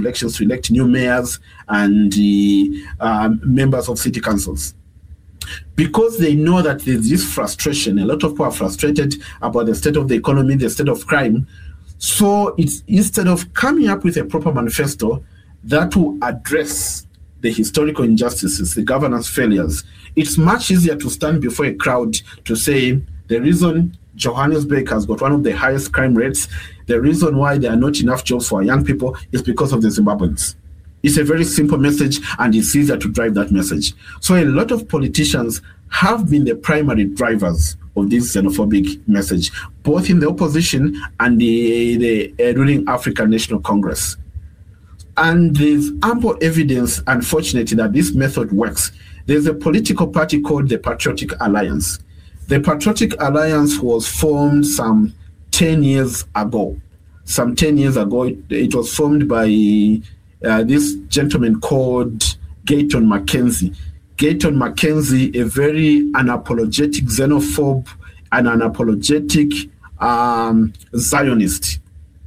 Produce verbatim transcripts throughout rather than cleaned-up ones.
elections to elect new mayors and the um, members of city councils. Because they know that there's this frustration, a lot of people are frustrated about the state of the economy, the state of crime. So it's instead of coming up with a proper manifesto that will address the historical injustices, the governance failures, it's much easier to stand before a crowd to say the reason Johannesburg has got one of the highest crime rates, the reason why there are not enough jobs for our young people is because of the Zimbabweans. It's a very simple message, and it's easier to drive that message. So a lot of politicians have been the primary drivers of this xenophobic message, both in the opposition and the, the uh, ruling African National Congress. And there's ample evidence, unfortunately, that this method works. There's a political party called the Patriotic Alliance. The Patriotic Alliance was formed some ten years ago. Some ten years ago, it, it was formed by uh, this gentleman called Gayton Mackenzie. Gayton Mackenzie, a very unapologetic xenophobe and unapologetic um, Zionist.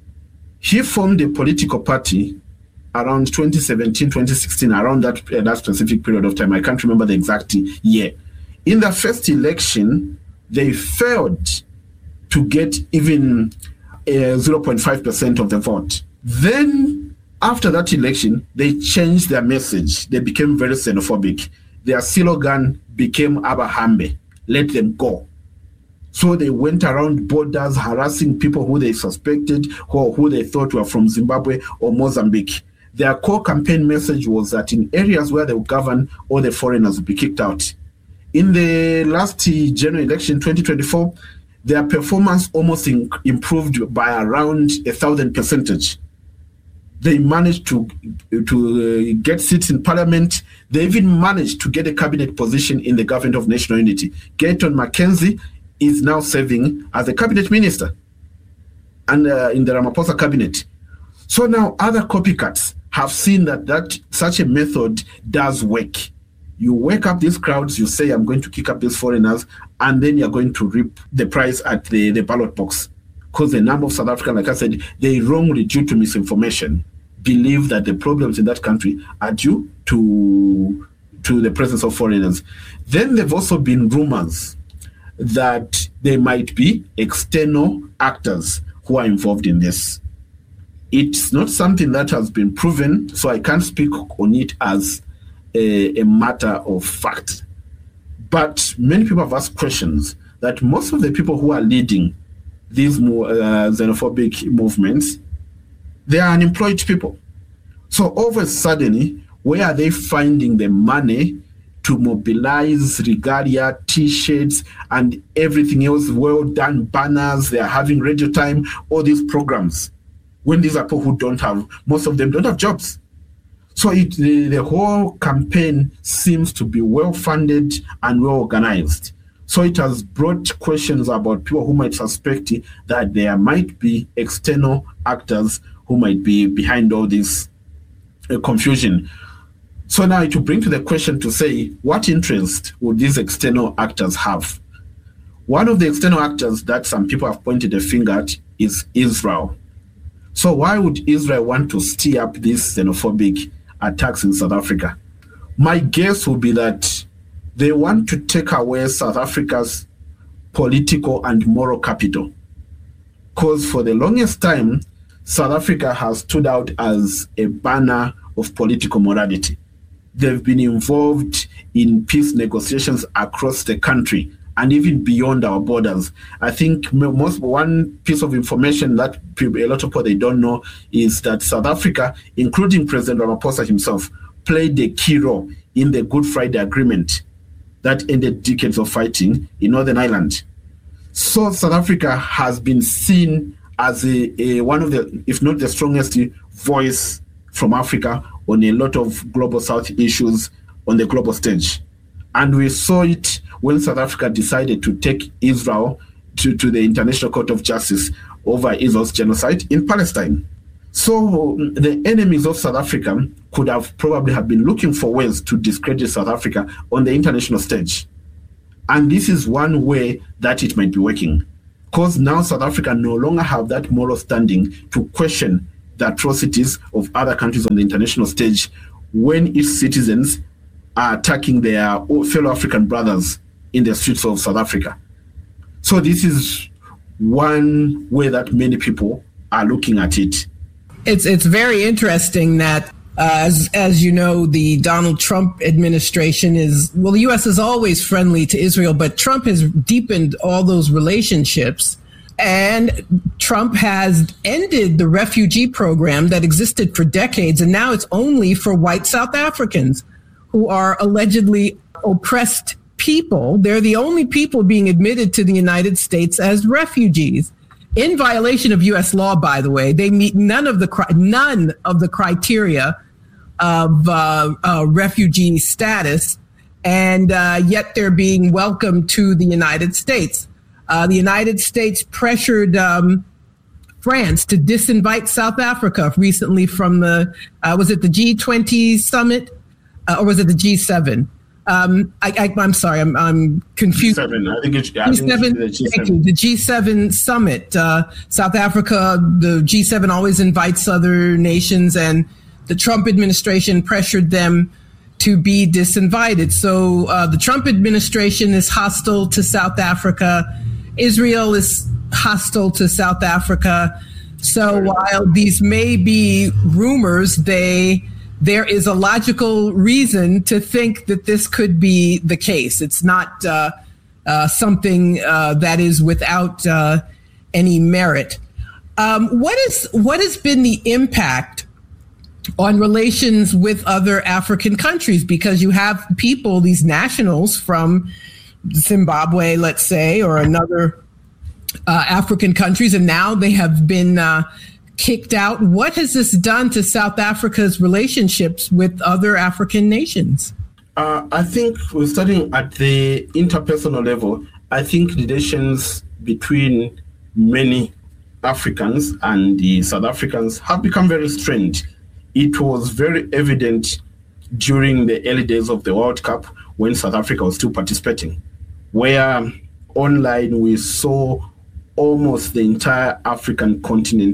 He formed a political party around twenty seventeen, twenty sixteen, around that, uh, that specific period of time. I can't remember the exact year. In the first election, they failed to get even uh, zero point five percent of the vote. Then, after that election, they changed their message. They became very xenophobic. Their slogan became Abahambe, let them go. So they went around borders harassing people who they suspected or who they thought were from Zimbabwe or Mozambique. Their core campaign message was that in areas where they would govern, all the foreigners would be kicked out. In the last general election, twenty twenty-four, their performance almost in, improved by around a thousand percentage. They managed to, to uh, get seats in parliament. They even managed to get a cabinet position in the government of national unity. Gayton Mackenzie is now serving as a cabinet minister and uh, in the Ramaphosa cabinet. So now other copycats have seen that, that such a method does work. You wake up these crowds, you say, I'm going to kick up these foreigners, and then you're going to reap the prize at the, the ballot box. Because the number of South Africans, like I said, they wrongly, due to misinformation, believe that the problems in that country are due to, to the presence of foreigners. Then there have also been rumors that there might be external actors who are involved in this. It's not something that has been proven, so I can't speak on it as a, a matter of fact. But many people have asked questions that most of the people who are leading these more, uh, xenophobic movements, they are unemployed people. So all of a sudden, where are they finding the money to mobilize regalia, T-shirts, and everything else, well-done banners? They are having radio time, all these programs, when these are people who don't have, most of them don't have jobs. So it, the, the whole campaign seems to be well-funded and well-organized. So it has brought questions about people who might suspect that there might be external actors who might be behind all this uh, confusion. So now to bring to the question to say, what interest would these external actors have? One of the external actors that some people have pointed a finger at is Israel. So why would Israel want to stir up these xenophobic attacks in South Africa? My guess would be that they want to take away South Africa's political and moral capital. Because for the longest time, South Africa has stood out as a banner of political morality. They've been involved in peace negotiations across the country and even beyond our borders. I think most one piece of information that a lot of people they don't know is that South Africa, including President Ramaphosa himself, played a key role in the Good Friday Agreement that ended decades of fighting in Northern Ireland. So South Africa has been seen as a, a one of the, if not the strongest voice from Africa on a lot of global South issues on the global stage. And we saw it when South Africa decided to take Israel to, to the International Court of Justice over Israel's genocide in Palestine. So the enemies of South Africa could have probably have been looking for ways to discredit South Africa on the international stage. And this is one way that it might be working. Because now South Africa no longer have that moral standing to question the atrocities of other countries on the international stage when its citizens are attacking their fellow African brothers in the streets of South Africa. So this is one way that many people are looking at it. It's it's very interesting that, uh, as as you know, the Donald Trump administration is, well, the U S is always friendly to Israel, but Trump has deepened all those relationships. And Trump has ended the refugee program that existed for decades, and now it's only for white South Africans who are allegedly oppressed people. They're the only people being admitted to the United States as refugees, in violation of U S law, by the way. They meet none of the none of the criteria of uh, uh, refugee status, and uh, yet they're being welcomed to the United States. Uh, the United States pressured um, France to disinvite South Africa recently from the, uh, was it the G twenty summit, uh, or was it the G seven? Um, I, I, I'm sorry, I'm, I'm confused. G seven, I think it's, I G seven, think it's the G seven. Thank you, the G seven summit. Uh, South Africa, the G seven always invites other nations, and the Trump administration pressured them to be disinvited. So uh, the Trump administration is hostile to South Africa. Israel is hostile to South Africa. So while these may be rumors, they there is a logical reason to think that this could be the case. It's not uh, uh, something uh, that is without uh, any merit. Um, what is what has been the impact on relations with other African countries? Because you have people, these nationals from Zimbabwe, let's say, or another uh, African countries, and now they have been uh, kicked out. What has this done to South Africa's relationships with other African nations? Uh, I think we're starting at the interpersonal level. I think relations between many Africans and the South Africans have become very strained. It was very evident during the early days of the World Cup when South Africa was still participating, where online we saw almost the entire African continent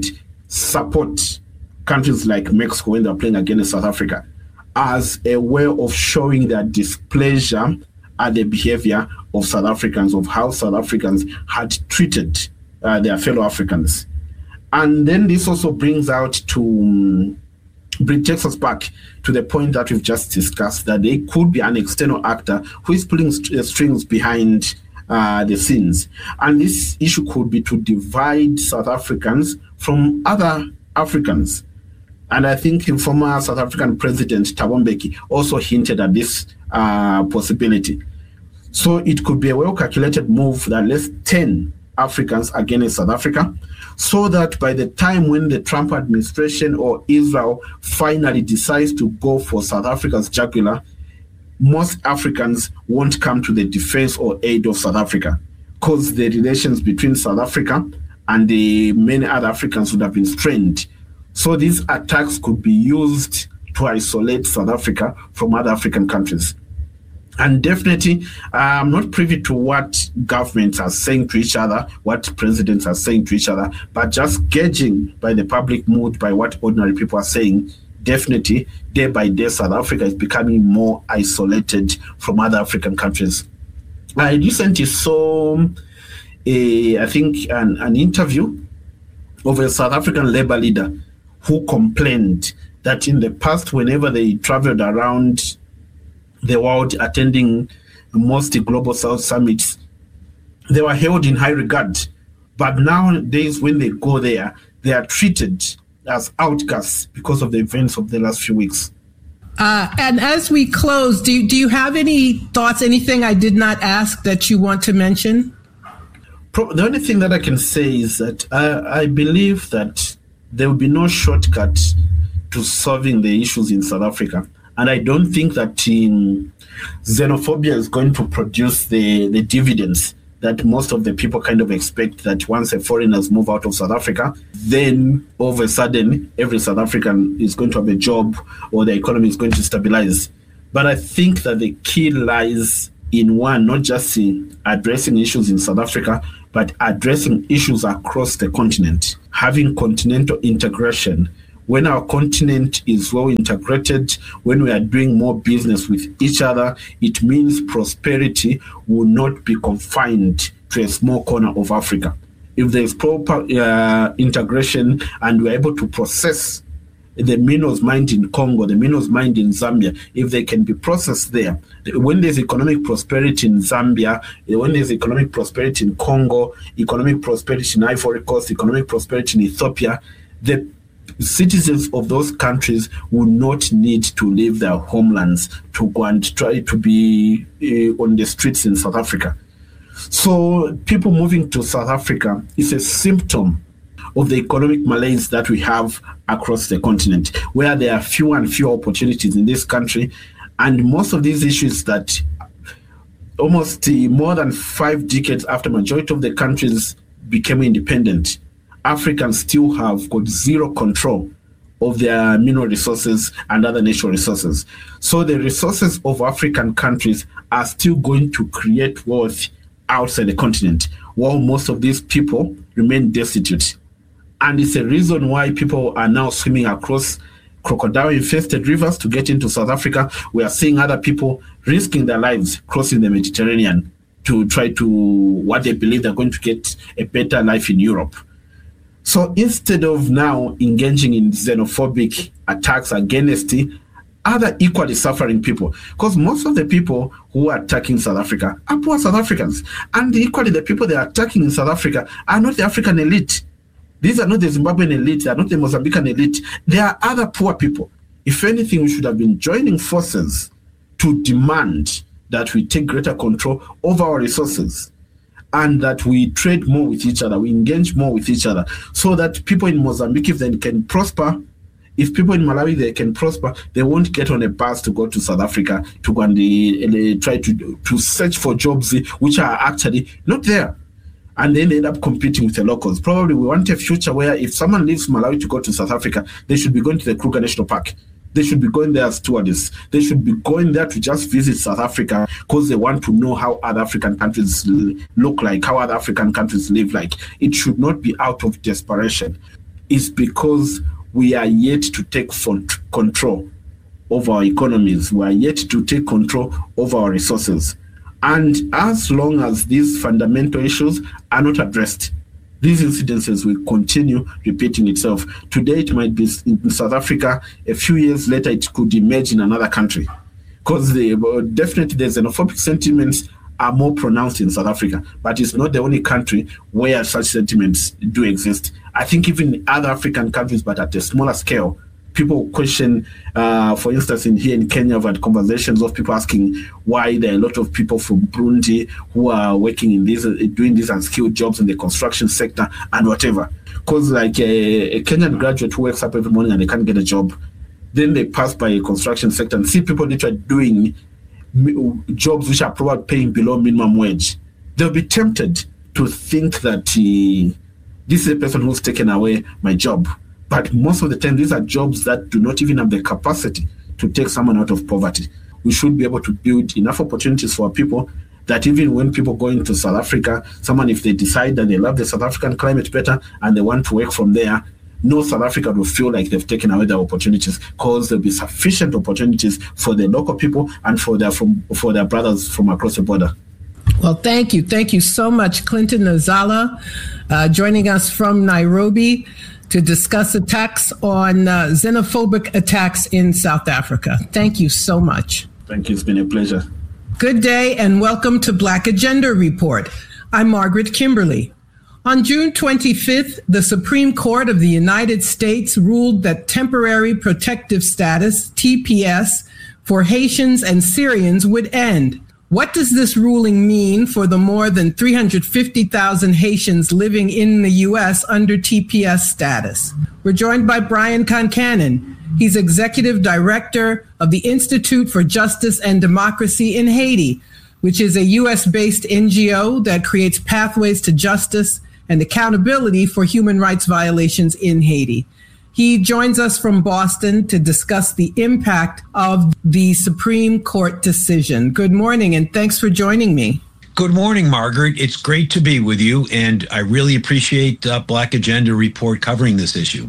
support countries like Mexico when they're playing against South Africa as a way of showing their displeasure at the behavior of South Africans, of how South Africans had treated uh, their fellow Africans. And then this also brings out to, um, bring, takes us back to the point that we've just discussed, that there could be an external actor who is pulling st- strings behind uh, the scenes. And this issue could be to divide South Africans from other Africans. And I think the former South African President Thabo Mbeki also hinted at this uh, possibility. So it could be a well-calculated move that let's ten Africans against South Africa, so that by the time when the Trump administration or Israel finally decides to go for South Africa's jugular, most Africans won't come to the defense or aid of South Africa, because the relations between South Africa and the many other Africans would have been strained. So these attacks could be used to isolate South Africa from other African countries. And definitely, I'm not privy to what governments are saying to each other, what presidents are saying to each other, but just gauging by the public mood, by what ordinary people are saying, definitely, day by day, South Africa is becoming more isolated from other African countries. I recently saw, a, I think, an, an interview of a South African labor leader who complained that in the past, whenever they traveled around the world attending most global South summits, they were held in high regard. But nowadays, when they go there, they are treated as outcasts because of the events of the last few weeks. Uh, and as we close, do you, do you have any thoughts, anything I did not ask that you want to mention? The only thing that I can say is that I, I believe that there will be no shortcut to solving the issues in South Africa. And I don't think that um, xenophobia is going to produce the, the dividends that most of the people kind of expect, that once a foreigners move out of South Africa, then all of a sudden every South African is going to have a job or the economy is going to stabilize. But I think that the key lies in, one, not just in addressing issues in South Africa, but addressing issues across the continent. Having continental integration When our continent is well integrated, when we are doing more business with each other, it means prosperity will not be confined to a small corner of Africa. If there is proper uh, integration and we're able to process the minerals mined in Congo, the minerals mined in Zambia, if they can be processed there, when there's economic prosperity in Zambia, when there's economic prosperity in Congo, economic prosperity in Ivory Coast, economic prosperity in Ethiopia, the citizens of those countries will not need to leave their homelands to go and try to be uh, on the streets in South Africa. So people moving to South Africa is a symptom of the economic malaise that we have across the continent, where there are fewer and fewer opportunities in this country. And most of these issues that almost uh, more than five decades after majority of the countries became independent, Africans still have got zero control of their mineral resources and other natural resources. So the resources of African countries are still going to create wealth outside the continent, while most of these people remain destitute. And it's a reason why people are now swimming across crocodile-infested rivers to get into South Africa. We are seeing other people risking their lives crossing the Mediterranean to try to what they believe they're going to get a better life in Europe. So instead of now engaging in xenophobic attacks against other equally suffering people, because most of the people who are attacking South Africa are poor South Africans, and equally the people they are attacking in South Africa are not the African elite. These are not the Zimbabwean elite, they are not the Mozambican elite. They are other poor people. If anything, we should have been joining forces to demand that we take greater control over our resources, and that we trade more with each other, we engage more with each other, so that people in Mozambique, if they can prosper, if people in Malawi, they can prosper, they won't get on a bus to go to South Africa to go and they, uh, try to, to search for jobs which are actually not there. And then they end up competing with the locals. Probably we want a future where if someone leaves Malawi to go to South Africa, they should be going to the Kruger National Park. They should be going there as stewardess. They should be going there to just visit South Africa because they want to know how other African countries look like, how other African countries live like. It should not be out of desperation. It's because we are yet to take control of our economies. We are yet to take control of our resources. And as long as these fundamental issues are not addressed, these incidences will continue repeating itself. Today it might be in South Africa, a few years later it could emerge in another country. Because the, definitely the xenophobic sentiments are more pronounced in South Africa, but it's not the only country where such sentiments do exist. I think even in other African countries, but at a smaller scale, people question, uh, for instance, in here in Kenya, I've had conversations of people asking why there are a lot of people from Burundi who are working in these, doing these unskilled jobs in the construction sector and whatever. Because like a, a Kenyan graduate who wakes up every morning and they can't get a job, then they pass by a construction sector and see people literally doing jobs which are probably paying below minimum wage. They'll be tempted to think that uh, this is a person who's taken away my job. But most of the time, these are jobs that do not even have the capacity to take someone out of poverty. We should be able to build enough opportunities for people that even when people go into South Africa, someone, if they decide that they love the South African climate better and they want to work from there, no South Africa will feel like they've taken away their opportunities, because there'll be sufficient opportunities for the local people and for their, from, for their brothers from across the border. Well, thank you. Thank you so much, Clinton Nazala, uh, joining us from Nairobi to discuss attacks on uh, xenophobic attacks in South Africa. Thank you so much. Thank you. It's been a pleasure. Good day and welcome to Black Agenda Report. I'm Margaret Kimberly. On June twenty-fifth, the Supreme Court of the United States ruled that temporary protective status, T P S, for Haitians and Syrians would end. What does this ruling mean for the more than three hundred fifty thousand Haitians living in the U S under T P S status? We're joined by Brian Concannon. He's executive director of the Institute for Justice and Democracy in Haiti, which is a U S-based N G O that creates pathways to justice and accountability for human rights violations in Haiti. He joins us from Boston to discuss the impact of the Supreme Court decision. Good morning, and thanks for joining me. Good morning, Margaret. It's great to be with you, and I really appreciate uh, Black Agenda Report covering this issue.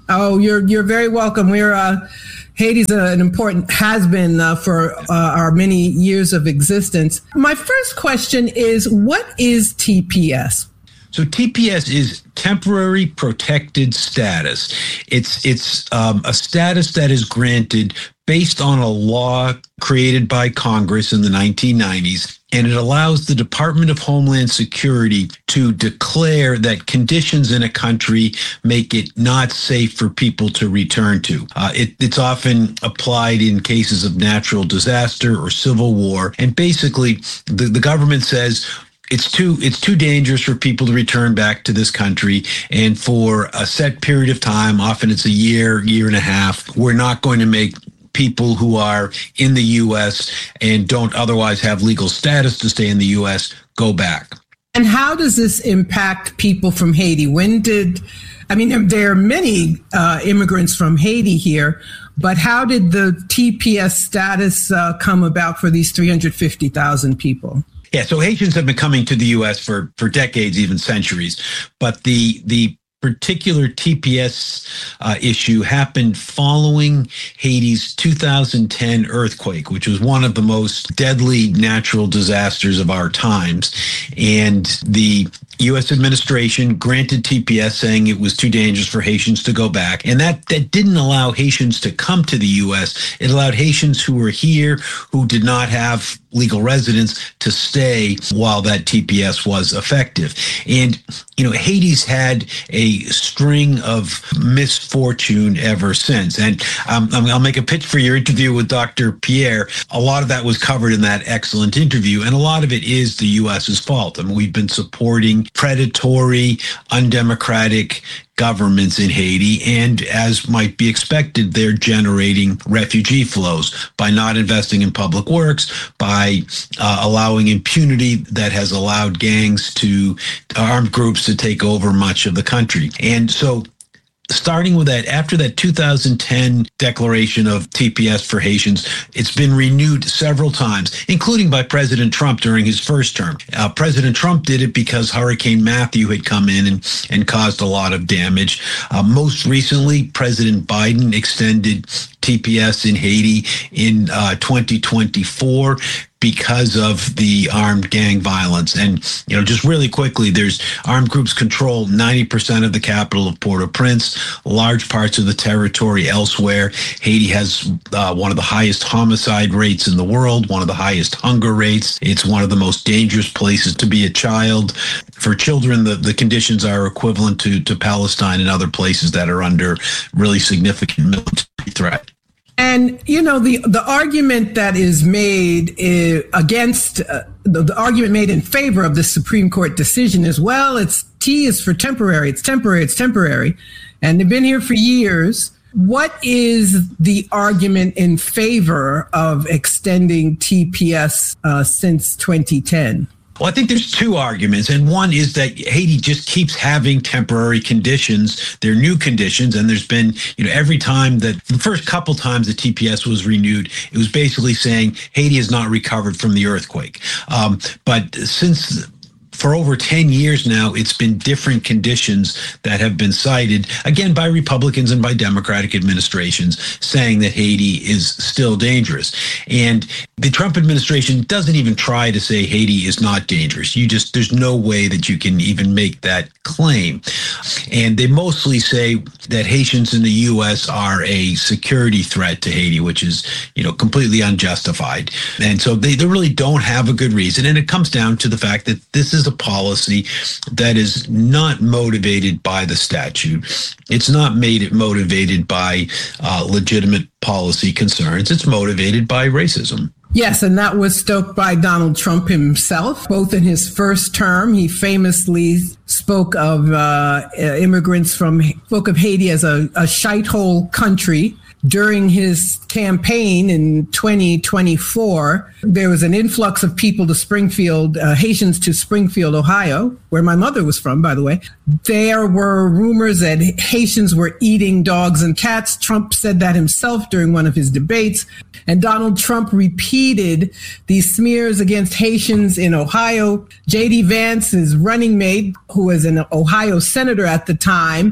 Oh, you're you're very welcome. We're uh, Haiti's uh, an important has been uh, for uh, our many years of existence. My first question is, what is T P S? So T P S is temporary protected status. It's it's um, a status that is granted based on a law created by Congress in the nineteen nineties, and it allows the Department of Homeland Security to declare that conditions in a country make it not safe for people to return to. Uh, it, it's often applied in cases of natural disaster or civil war, and basically the, the government says, It's too it's too dangerous for people to return back to this country, and for a set period of time, often it's a year, year and a half, we're not going to make people who are in the U S and don't otherwise have legal status to stay in the U S go back. And how does this impact people from Haiti? When did, I mean, there are many uh, immigrants from Haiti here, but how did the T P S status uh, come about for these three hundred fifty thousand people? Yeah, so Haitians have been coming to the U S for, for decades, even centuries. But the the particular T P S uh, issue happened following Haiti's two thousand ten earthquake, which was one of the most deadly natural disasters of our times. And the U S administration granted T P S, saying it was too dangerous for Haitians to go back. And that, that didn't allow Haitians to come to the U S. It allowed Haitians who were here, who did not have legal residence, to stay while that T P S was effective. And, you know, Haiti's had a string of misfortune ever since. And um, I'll make a pitch for your interview with Doctor Pierre. A lot of that was covered in that excellent interview, and a lot of it is the U S's fault. I mean, we've been supporting predatory, undemocratic governments in Haiti, and as might be expected, they're generating refugee flows by not investing in public works, by uh, allowing impunity that has allowed gangs to, armed groups to take over much of the country. And so starting with that, after that two thousand ten declaration of T P S for Haitians, it's been renewed several times, including by President Trump during his first term. Uh, President Trump did it because Hurricane Matthew had come in and, and caused a lot of damage. Uh, most recently, President Biden extended T P S in Haiti in uh, twenty twenty-four because of the armed gang violence. And, you know, just really quickly, there's armed groups control ninety percent of the capital of Port-au-Prince, large parts of the territory elsewhere. Haiti has uh, one of the highest homicide rates in the world, one of the highest hunger rates. It's one of the most dangerous places to be a child. For children, the, the conditions are equivalent to, to Palestine and other places that are under really significant military threat. And, you know, the, the argument that is made uh, against, uh, the, the argument made in favor of the Supreme Court decision is, well, it's T is for temporary, it's temporary, it's temporary. And they've been here for years. What is the argument in favor of extending T P S uh, since twenty ten? Well, I think there's two arguments, and one is that Haiti just keeps having temporary conditions. They're new conditions, and there's been, you know, every time that the first couple times the T P S was renewed, it was basically saying Haiti has not recovered from the earthquake. Um, but since for over ten years now, it's been different conditions that have been cited, again, by Republicans and by Democratic administrations, saying that Haiti is still dangerous. And the Trump administration doesn't even try to say Haiti is not dangerous. You just, there's no way that you can even make that claim. And they mostly say that Haitians in the U S are a security threat to Haiti, which is, you know, completely unjustified. And so they, they really don't have a good reason. And it comes down to the fact that this is a policy that is not motivated by the statute. It's not made it motivated by uh, legitimate policy concerns. It's motivated by racism. Yes, and that was stoked by Donald Trump himself. Both in his first term, he famously spoke of uh, immigrants from, spoke of Haiti as a, a shithole country. During his campaign in twenty twenty-four, there was an influx of people to Springfield, uh, Haitians to Springfield, Ohio, where my mother was from, by the way. There were rumors that Haitians were eating dogs and cats. Trump said that himself during one of his debates. And Donald Trump repeated these smears against Haitians in Ohio. J D Vance, his running mate, who was an Ohio senator at the time,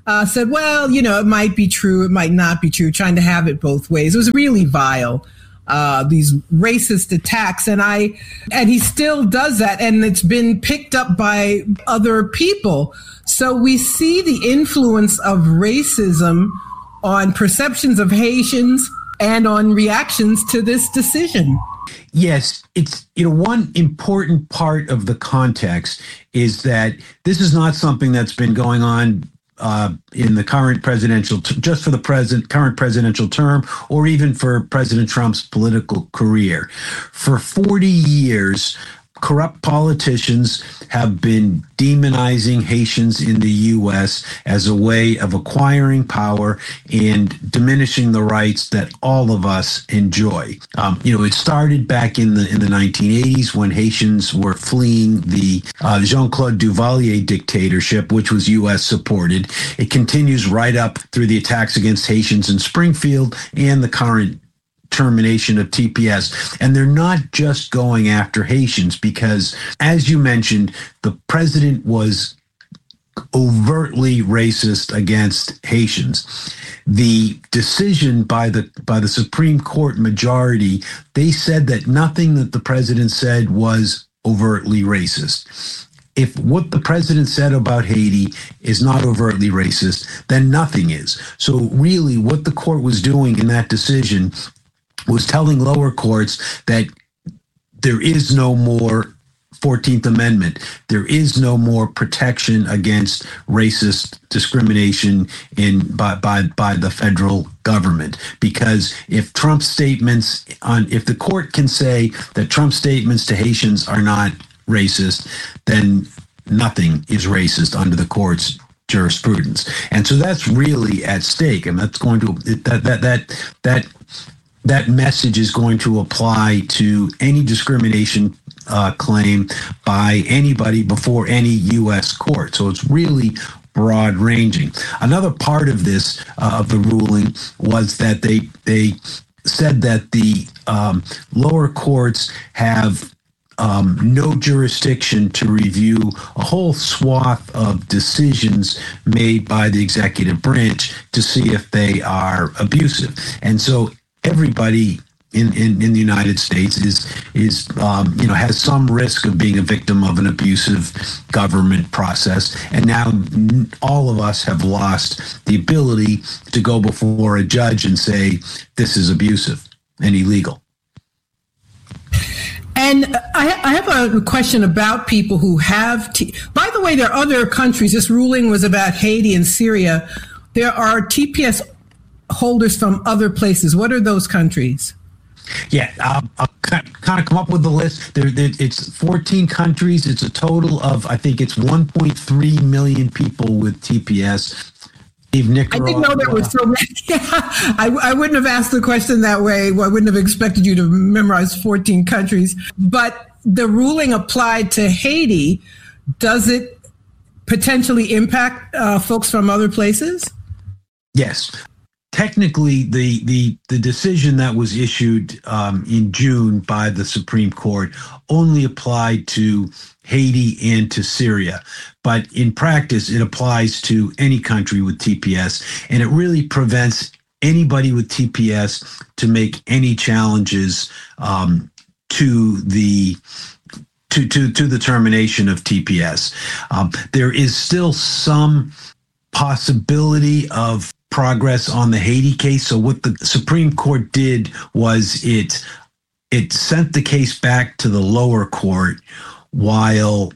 uh, said, well, you know, it might be true, it might not be true, trying to have it both ways. It was really vile, uh, these racist attacks. And I, and he still does that. And it's been picked up by other people. So we see the influence of racism on perceptions of Haitians and on reactions to this decision. Yes, it's, you know, one important part of the context is that this is not something that's been going on uh, in the current presidential, t- just for the present current presidential term, or even for President Trump's political career. For forty years, corrupt politicians have been demonizing Haitians in the U S as a way of acquiring power and diminishing the rights that all of us enjoy. Um, you know, it started back in the in the nineteen eighties when Haitians were fleeing the uh, Jean-Claude Duvalier dictatorship, which was U S supported. It continues right up through the attacks against Haitians in Springfield and the current termination of T P S. And they're not just going after Haitians because, as you mentioned, the president was overtly racist against Haitians. The decision by the by the Supreme Court majority, they said that nothing that the president said was overtly racist. If what the president said about Haiti is not overtly racist, then nothing is. So really what the court was doing in that decision was telling lower courts that there is no more fourteenth Amendment. There is no more protection against racist discrimination in by by, by the federal government. Because if Trump's statements on, if the court can say that Trump's statements to Haitians are not racist, then nothing is racist under the court's jurisprudence. And so that's really at stake. And that's going to, that that that that that message is going to apply to any discrimination uh, claim by anybody before any U S court. So it's really broad ranging. Another part of this, uh, of the ruling, was that they they said that the um, lower courts have Um, no jurisdiction to review a whole swath of decisions made by the executive branch to see if they are abusive. And so everybody in, in, in the United States is, is um, you know, has some risk of being a victim of an abusive government process. And now all of us have lost the ability to go before a judge and say, this is abusive and illegal. And I, I have a question about people who have, T- by the way, there are other countries. This ruling was about Haiti and Syria. There are T P S holders from other places. What are those countries? Yeah, I'll, I'll kind of come up with the list. There, there, it's fourteen countries. It's a total of, I think it's one point three million people with T P S. Nicaragua. I didn't know there were so many. I, I wouldn't have asked the question that way. Well, I wouldn't have expected you to memorize fourteen countries. But the ruling applied to Haiti. Does it potentially impact uh, folks from other places? Yes. Technically, the the the decision that was issued um, in June by the Supreme Court only applied to Haiti and to Syria. But in practice, it applies to any country with T P S, and it really prevents anybody with T P S to make any challenges um, to the to, to, to the termination of T P S. Um, there is still some possibility of progress on the Haiti case. So what the Supreme Court did was it it sent the case back to the lower court while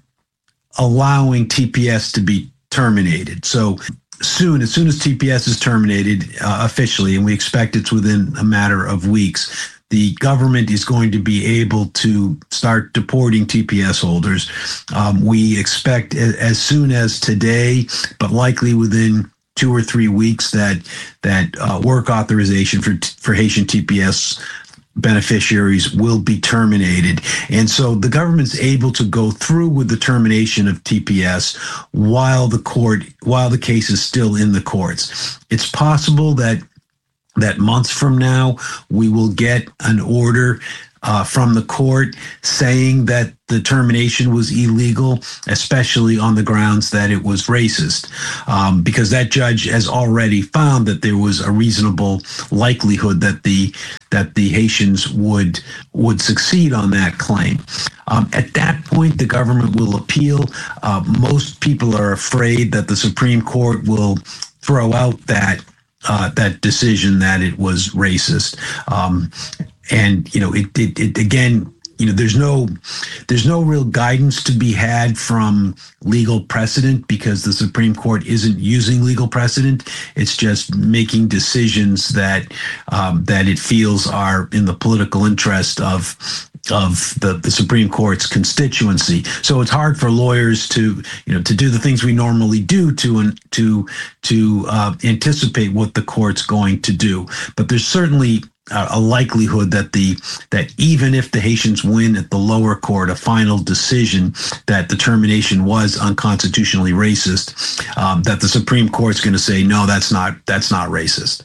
allowing T P S to be terminated. So soon, as soon as T P S is terminated uh, officially, and we expect it's within a matter of weeks, the government is going to be able to start deporting T P S holders. Um, we expect as soon as today, but likely within two or three weeks, that that uh, work authorization for for Haitian T P S beneficiaries will be terminated. And so the government's able to go through with the termination of T P S while the court, while the case is still in the courts. It's possible that that months from now, we will get an order uh, from the court saying that the termination was illegal, especially on the grounds that it was racist, um, because that judge has already found that there was a reasonable likelihood that the that the Haitians would would succeed on that claim. Um, at that point, the government will appeal. Uh, most people are afraid that the Supreme Court will throw out that uh, that decision that it was racist, um, and you know, it, it, it again. You know, there's no there's no real guidance to be had from legal precedent because the Supreme Court isn't using legal precedent. It's just making decisions that um, that it feels are in the political interest of of the, the Supreme Court's constituency. So it's hard for lawyers to, you know, to do the things we normally do to to to uh, anticipate what the court's going to do. But there's certainly a likelihood that the that even if the Haitians win at the lower court a final decision that the termination was unconstitutionally racist, um, that the Supreme Court's going to say no, that's not that's not racist.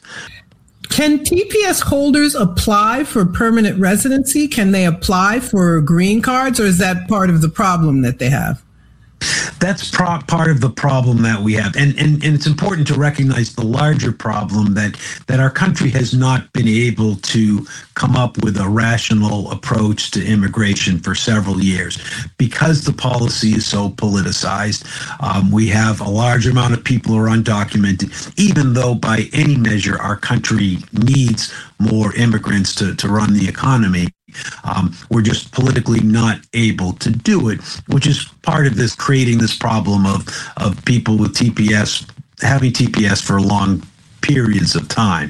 Can T P S holders apply for permanent residency? Can they apply for green cards, or is that part of the problem that they have? That's pro- part of the problem that we have. And, and and it's important to recognize the larger problem that that our country has not been able to come up with a rational approach to immigration for several years. Because the policy is so politicized, um, we have a large amount of people who are undocumented, even though by any measure our country needs more immigrants to, to run the economy. Um, we're just politically not able to do it, which is part of this creating this problem of of people with T P S having T P S for long periods of time.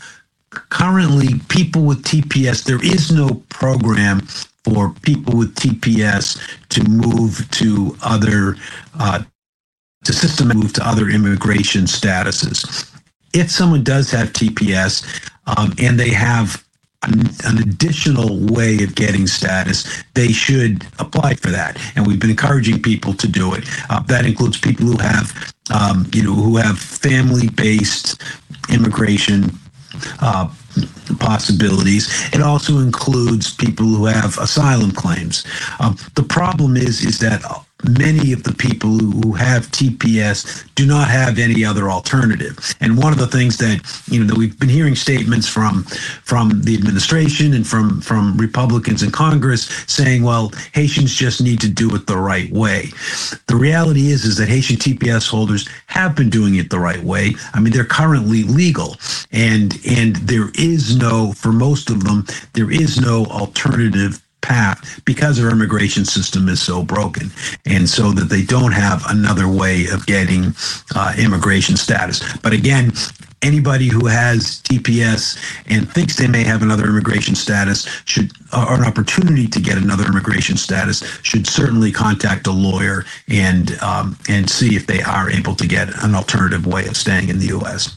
Currently, people with T P S, there is no program for people with T P S to move to other uh, to system move to other immigration statuses. If someone does have T P S um, and they have An, an additional way of getting status, they should apply for that. And we've been encouraging people to do it. Uh, that includes people who have, um, you know, who have family-based immigration uh, possibilities. It also includes people who have asylum claims. Um, the problem is, is that many of the people who have T P S do not have any other alternative. And one of the things that, you know, that we've been hearing statements from from the administration and from, from Republicans in Congress saying, well, Haitians just need to do it the right way. The reality is, is that Haitian T P S holders have been doing it the right way. I mean, they're currently legal. And, and there is no, for most of them, there is no alternative path because our immigration system is so broken, and so that they don't have another way of getting uh, immigration status. But again, anybody who has T P S and thinks they may have another immigration status should, or an opportunity to get another immigration status, should certainly contact a lawyer and um, and see if they are able to get an alternative way of staying in the U S.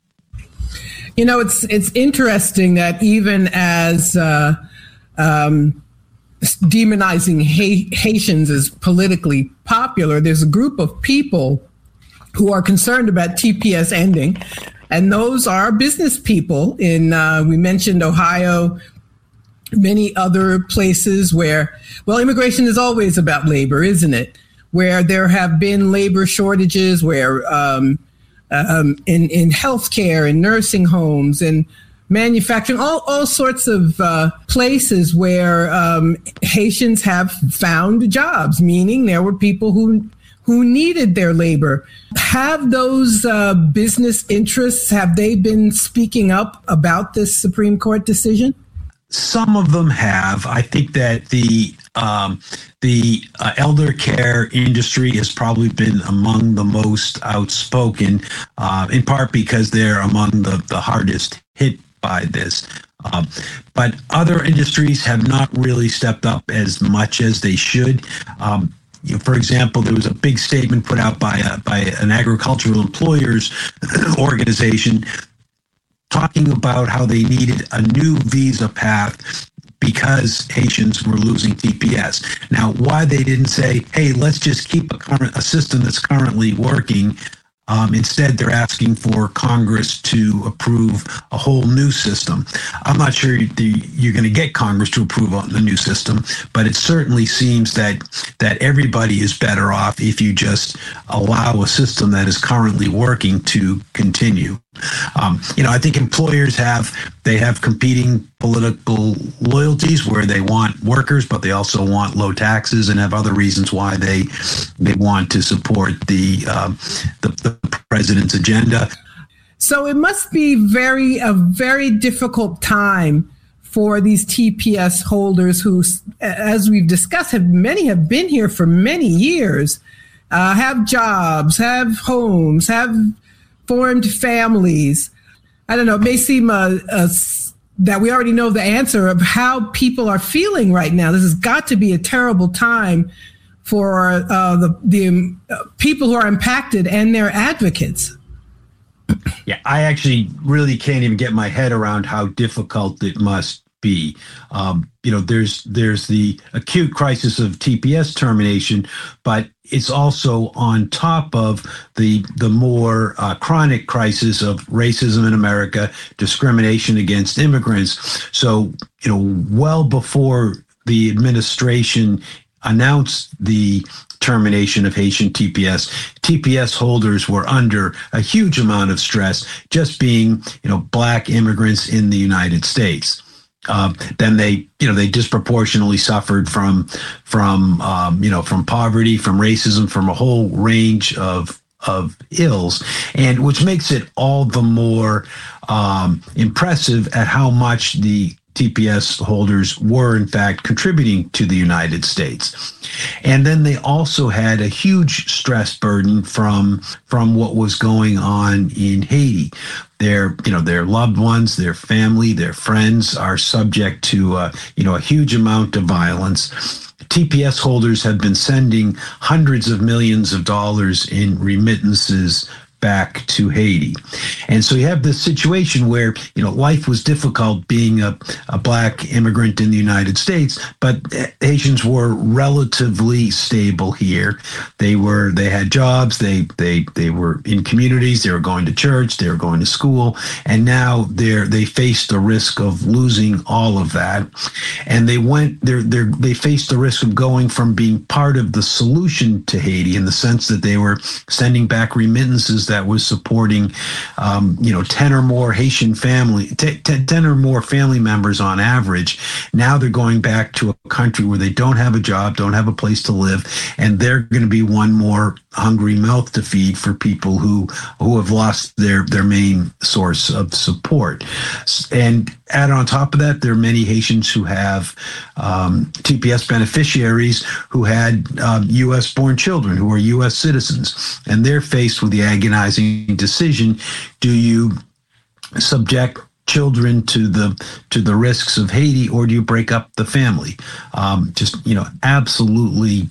You know, it's it's interesting that even as uh, um, demonizing ha- Haitians is politically popular, there's a group of people who are concerned about T P S ending, and those are business people. In uh, we mentioned Ohio, many other places where, well, immigration is always about labor, isn't it? Where there have been labor shortages, where um, um, in in healthcare, in nursing homes, and manufacturing, all, all sorts of uh, places where um, Haitians have found jobs, meaning there were people who who needed their labor. Have those uh, business interests, have they been speaking up about this Supreme Court decision? Some of them have. I think that the um, the uh, elder care industry has probably been among the most outspoken, uh, in part because they're among the, the hardest hit by this. Um, but other industries have not really stepped up as much as they should. Um, you know, for example, there was a big statement put out by a, by an agricultural employers organization talking about how they needed a new visa path because Haitians were losing T P S. Now, why they didn't say, hey, let's just keep a current a system that's currently working Um, instead, they're asking for Congress to approve a whole new system. I'm not sure the, you're going to get Congress to approve on the new system, but it certainly seems that that everybody is better off if you just allow a system that is currently working to continue. Um, you know, I think employers have they have competing political loyalties where they want workers, but they also want low taxes and have other reasons why they they want to support the um, the, the president's agenda. So it must be very a very difficult time for these T P S holders who, as we've discussed, have many have been here for many years, uh, have jobs, have homes, have formed families. I don't know, it may seem uh, uh, that we already know the answer of how people are feeling right now. This has got to be a terrible time for uh, the, the uh, people who are impacted and their advocates. Yeah, I actually really can't even get my head around how difficult it must be. Um, you know, there's there's the acute crisis of T P S termination, but it's also on top of the the more uh, chronic crisis of racism in America, discrimination against immigrants. So, you know, well before the administration announced the termination of Haitian T P S, T P S holders were under a huge amount of stress just being, you know, Black immigrants in the United States. Uh, then they, you know, they disproportionately suffered from, from, um, you know, from poverty, from racism, from a whole range of of ills, and which makes it all the more um, impressive at how much the T P S holders were in fact contributing to the United States. And then they also had a huge stress burden from from what was going on in Haiti. Their, you know, their loved ones, their family, their friends are subject to, uh, you know, a huge amount of violence. T P S holders have been sending hundreds of millions of dollars in remittances back to Haiti. And so you have this situation where, you know, life was difficult being a, a Black immigrant in the United States, but Haitians were relatively stable here. They were, they had jobs, they they they were in communities, they were going to church, they were going to school, and now they're they faced the risk of losing all of that. And they went they're they they faced the risk of going from being part of the solution to Haiti in the sense that they were sending back remittances that was supporting, um, you know, ten or more Haitian family, t- t- ten or more family members on average. Now they're going back to a country where they don't have a job, don't have a place to live, and they're going to be one more hungry mouth to feed for people who who have lost their their main source of support. And add on top of that, there are many Haitians who have um, T P S beneficiaries who had um, U S born children who are U S citizens, and they're faced with the agonizing decision: do you subject children to the to the risks of Haiti, or do you break up the family? Um, just, you know, absolutely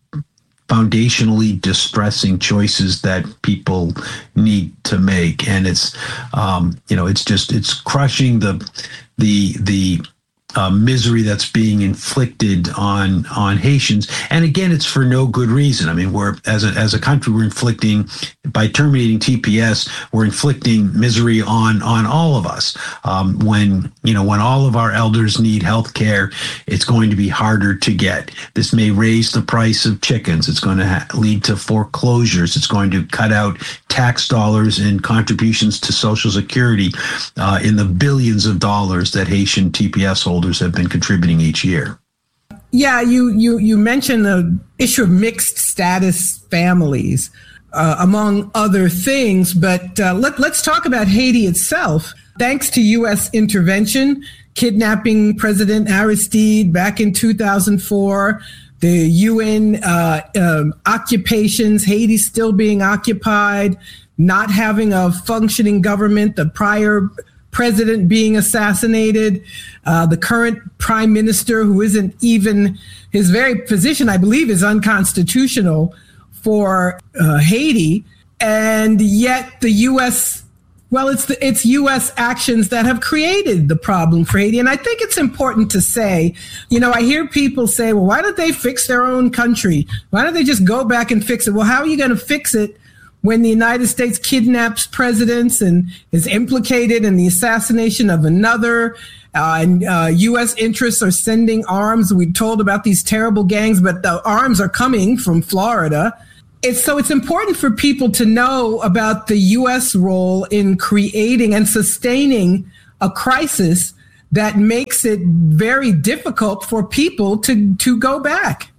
foundationally distressing choices that people need to make, and it's um, you know it's just it's crushing the the the uh, misery that's being inflicted on on Haitians. And again, it's for no good reason. I mean, we're as a as a country, we're inflicting, by terminating T P S, we're inflicting misery on on all of us. Um, when you know when all of our elders need health care, it's going to be harder to get. This may raise the price of chickens. It's going to ha- lead to foreclosures. It's going to cut out tax dollars and contributions to Social Security uh, in the billions of dollars that Haitian T P S holders have been contributing each year. Yeah, you you you mentioned the issue of mixed status families, uh, among other things. But uh, let, let's talk about Haiti itself. Thanks to U S intervention, kidnapping President Aristide back in two thousand four, the U N uh, um, occupations, Haiti still being occupied, not having a functioning government, the prior president being assassinated, uh, the current prime minister, who isn't even, his very position, I believe, is unconstitutional for uh, Haiti. And yet the U S, well, it's the, it's U S actions that have created the problem for Haiti. And I think it's important to say, you know, I hear people say, well, why don't they fix their own country? Why don't they just go back and fix it? Well, how are you going to fix it when the United States kidnaps presidents and is implicated in the assassination of another, uh, and uh, U S interests are sending arms. We told about these terrible gangs, but the arms are coming from Florida. It's, so it's important for people to know about the U S role in creating and sustaining a crisis that makes it very difficult for people to, to go back.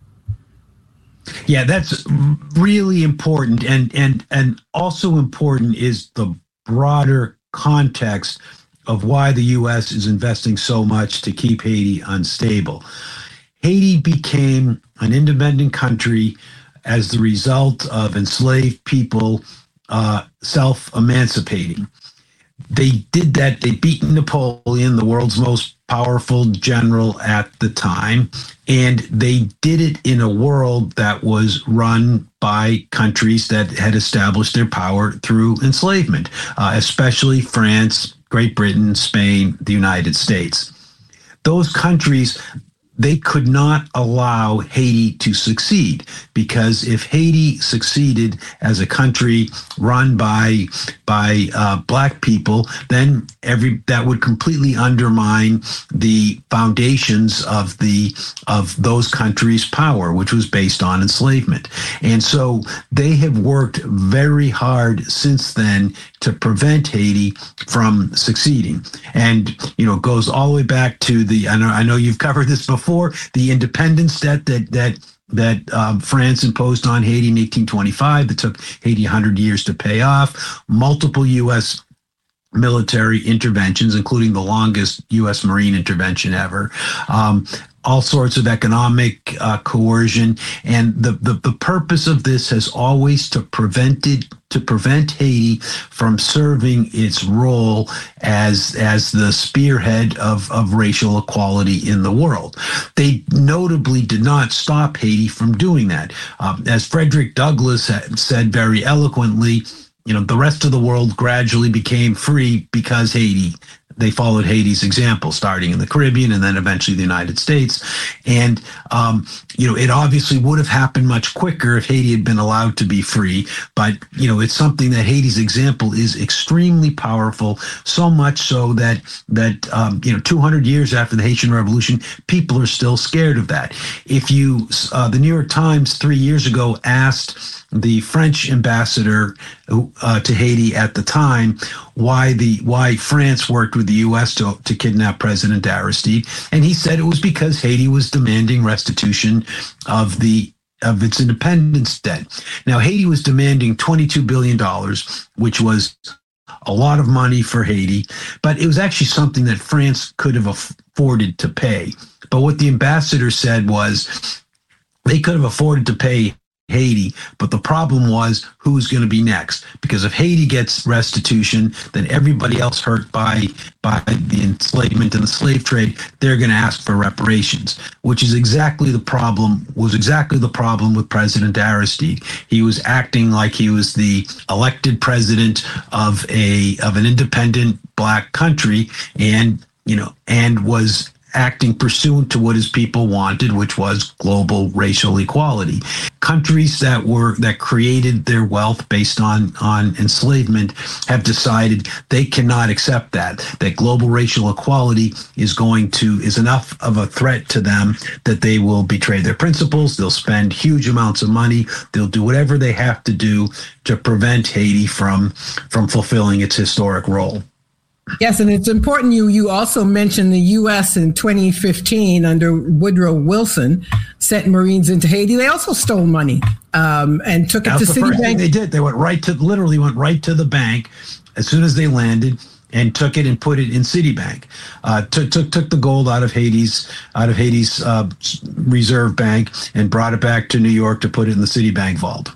Yeah, that's really important. And, and, and also important is the broader context of why the U S is investing so much to keep Haiti unstable. Haiti became an independent country as the result of enslaved people uh, self-emancipating. They did that. They beat Napoleon, the world's most powerful general at the time, and they did it in a world that was run by countries that had established their power through enslavement, uh, especially France, Great Britain, Spain, the United States. Those countries, they could not allow Haiti to succeed, because if Haiti succeeded as a country run by by uh, black people, then every that would completely undermine the foundations of the of those countries' power, which was based on enslavement. And so they have worked very hard since then to prevent Haiti from succeeding. And you know, it goes all the way back to the I know I know you've covered this before. The independence debt that that that um, France imposed on Haiti in eighteen twenty-five that took Haiti one hundred years to pay off, multiple U S military interventions, including the longest U S Marine intervention ever, um, all sorts of economic uh, coercion. And the, the, the purpose of this has always to prevent it, to prevent Haiti from serving its role as, as the spearhead of, of racial equality in the world. They notably did not stop Haiti from doing that. Um, as Frederick Douglass said very eloquently, you know, the rest of the world gradually became free because Haiti, they followed Haiti's example, starting in the Caribbean and then eventually the United States. And, um, you know, it obviously would have happened much quicker if Haiti had been allowed to be free. But, you know, it's something that Haiti's example is extremely powerful, so much so that, that um, you know, two hundred years after the Haitian Revolution, people are still scared of that. If you, uh, the New York Times three years ago asked the French ambassador uh, to Haiti at the time why the why France worked with the U S to, to kidnap President Aristide, and he said it was because Haiti was demanding restitution of the of its independence debt. Now, Haiti was demanding twenty-two billion dollars, which was a lot of money for Haiti, but it was actually something that France could have afforded to pay. But what the ambassador said was they could have afforded to pay Haiti, but the problem was who's going to be next, because if Haiti gets restitution, then everybody else hurt by by the enslavement and the slave trade, they're going to ask for reparations, which is exactly the problem was exactly the problem with President Aristide. He was acting like he was the elected president of a of an independent black country, and you know and was acting pursuant to what his people wanted, which was global racial equality. Countries that were that created their wealth based on on enslavement have decided they cannot accept that. That global racial equality is going to is enough of a threat to them that they will betray their principles. They'll spend huge amounts of money. They'll do whatever they have to do to prevent Haiti from from fulfilling its historic role. Yes, and it's important you you also mentioned the U S in twenty fifteen under Woodrow Wilson sent Marines into Haiti. They also stole money um, and took it That's to the Citibank. First thing they did. They went right to literally went right to the bank as soon as they landed and took it and put it in Citibank. Uh, took took took the gold out of Haiti's out of Haiti's uh, reserve bank and brought it back to New York to put it in the Citibank vault.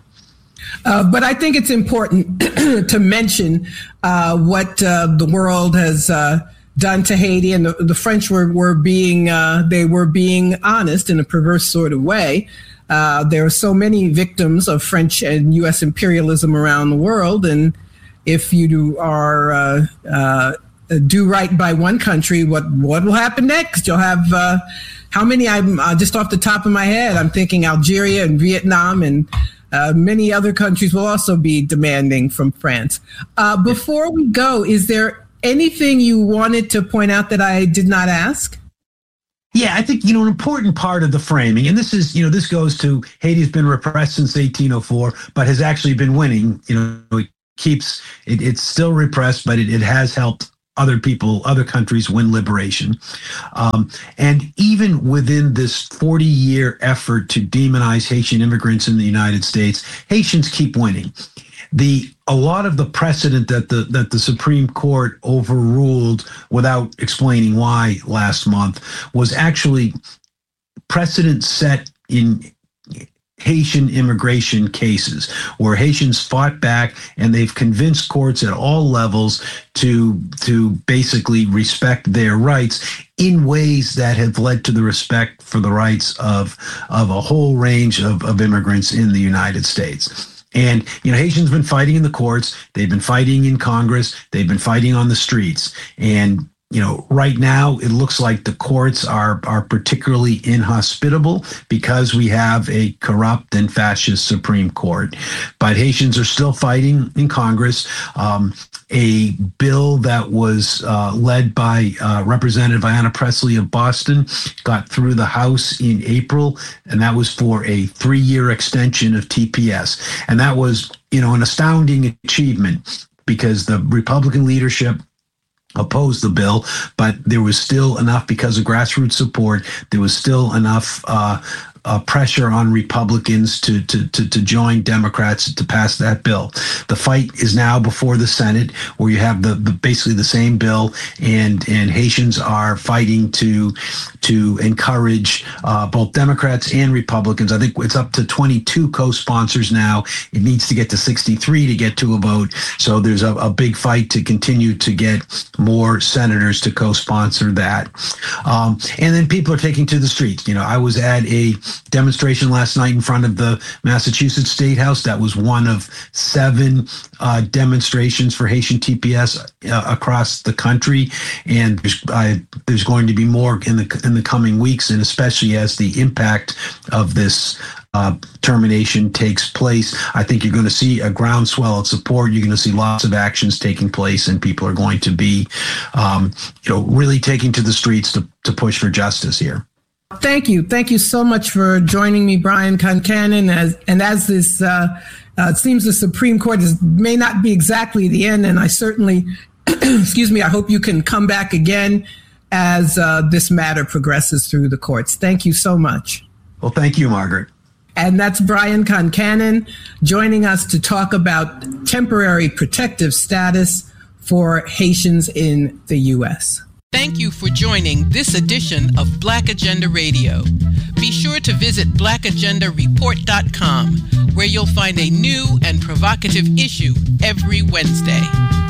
Uh, but I think it's important to mention uh, what uh, the world has uh, done to Haiti, and the, the French were were being uh, they were being honest in a perverse sort of way. Uh, there are so many victims of French and U S imperialism around the world, and if you are uh, uh, do right by one country, what what will happen next? You'll have uh, how many? I'm uh, just off the top of my head. I'm thinking Algeria and Vietnam and uh, many other countries will also be demanding from France. Uh, before we go, is there anything you wanted to point out that I did not ask? Yeah, I think, you know, an important part of the framing, and this is, you know, this goes to Haiti's been repressed since eighteen oh four, but has actually been winning. You know, it keeps, it, it's still repressed, but it, it has helped other people, other countries win liberation. Um, and even within this forty-year effort to demonize Haitian immigrants in the United States, Haitians keep winning. The a lot of the precedent that the that the Supreme Court overruled without explaining why last month was actually precedent set in Haitian immigration cases where Haitians fought back and they've convinced courts at all levels to to basically respect their rights in ways that have led to the respect for the rights of of a whole range of, of immigrants in the United States. And, you know, Haitians been fighting in the courts. They've been fighting in Congress. They've been fighting on the streets. And, you know, right now it looks like the courts are are particularly inhospitable because we have a corrupt and fascist Supreme Court. But Haitians are still fighting in Congress. Um, a bill that was uh, led by uh, Representative Ayanna Pressley of Boston got through the House in April, and that was for a three-year extension of T P S. And that was, you know, an astounding achievement because the Republican leadership opposed the bill, but there was still enough, because of grassroots support, there was still enough uh, uh, pressure on Republicans to, to to to join Democrats to pass that bill. The fight is now before the Senate, where you have the, the basically the same bill, and and Haitians are fighting to to encourage uh, both Democrats and Republicans. I think it's up to twenty-two co-sponsors now. It needs to get to sixty-three to get to a vote. So there's a, a big fight to continue to get more senators to co-sponsor that. Um, and then people are taking to the streets. You know, I was at a demonstration last night in front of the Massachusetts State House. That was one of seven uh, demonstrations for Haitian T P S uh, across the country. And there's, I, there's going to be more in the in the coming weeks, and especially as the impact of this Uh, termination takes place, I think you're going to see a groundswell of support. You're going to see lots of actions taking place, and people are going to be, um, you know, really taking to the streets to, to push for justice here. Thank you. Thank you so much for joining me, Brian Concannon. As, and as this, uh, uh, it seems the Supreme Court is, may not be exactly the end, and I certainly, excuse me, I hope you can come back again as uh, this matter progresses through the courts. Thank you so much. Well, thank you, Margaret. And that's Brian Concannon joining us to talk about temporary protective status for Haitians in the U S. Thank you for joining this edition of Black Agenda Radio. Be sure to visit black agenda report dot com, where you'll find a new and provocative issue every Wednesday.